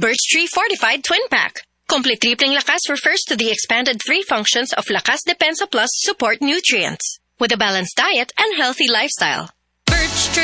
Birch Tree Fortified Twin Pack. Complete Tripling Lakas refers to the expanded 3 functions of Lakas Depensa Plus support nutrients with a balanced diet and healthy lifestyle. Birch Tree